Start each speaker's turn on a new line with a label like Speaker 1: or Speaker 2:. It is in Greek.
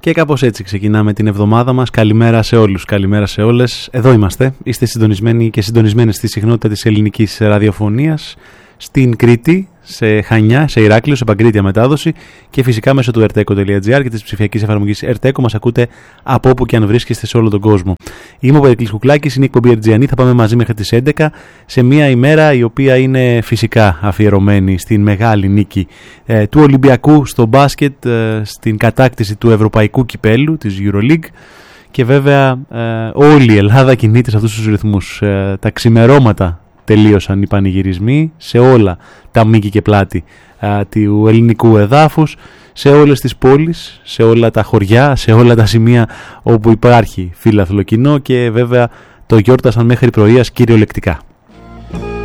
Speaker 1: Και κάπως έτσι ξεκινάμε την εβδομάδα μας. Καλημέρα σε όλους, καλημέρα σε όλες. Εδώ είμαστε, είστε συντονισμένοι και συντονισμένοι στη συχνότητα της ελληνικής ραδιοφωνίας, στην Κρήτη, σε Χανιά, σε Ηράκλειο, σε Παγκρίτια μετάδοση και φυσικά μέσω του rteco.gr και της ψηφιακής εφαρμογής rteco μας ακούτε από όπου και αν βρίσκεστε σε όλο τον κόσμο. Είμαι ο Περικλής Κουκλάκης, είναι η εκπομπή Ερτζιανή, θα πάμε μαζί μέχρι τις 11 σε μια ημέρα η οποία είναι φυσικά αφιερωμένη στην μεγάλη νίκη του Ολυμπιακού στο μπάσκετ, στην κατάκτηση του Ευρωπαϊκού Κυπέλλου, της EuroLeague. Και βέβαια όλη η Ελλάδα κινείται σε αυτούς τους ρυθμούς. Τα ξημερώματα τελείωσαν οι πανηγυρισμοί σε όλα τα μήκη και πλάτη του ελληνικού εδάφους, σε όλες τις πόλεις, σε όλα τα χωριά, σε όλα τα σημεία όπου υπάρχει φύλαθλο κοινό και βέβαια το γιόρτασαν μέχρι πρωίας κυριολεκτικά.